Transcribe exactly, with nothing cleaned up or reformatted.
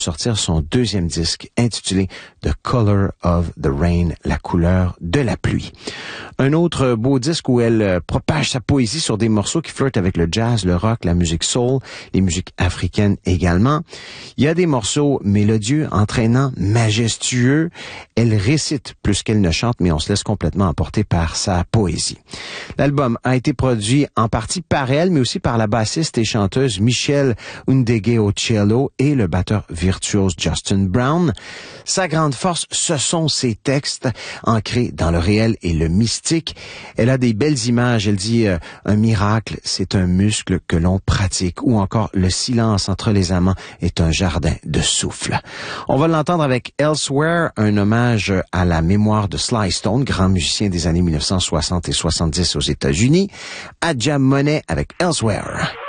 sortir son deuxième disque intitulé The Color of the Rain, la couleur de la pluie. Un autre beau disque où elle propage sa poésie sur des morceaux qui flirtent avec le jazz, le rock, la musique soul, les musiques africaines également. Il y a des morceaux mélodieux, entraînants, majestueux. Elle récite plus qu'elle ne chante, mais on se laisse complètement emporter par sa poésie. L'album a été produit en partie par elle, mais aussi par la bassiste et chanteuse Michelle Ndegeocello et le batteur virtuose Justin Brown. Sa grande force, ce sont ses textes ancrés dans le réel et le mystique. Elle a des belles images. Elle dit euh, un miracle, c'est un muscle que l'on pratique, ou encore le silence entre les amants est un jardin de souffle. On va l'entendre avec Elsewhere, un hommage à la mémoire de Sly Stone, grand musicien des années mille neuf cent soixante et soixante-dix aux États-Unis. Adja Monet avec Elsewhere.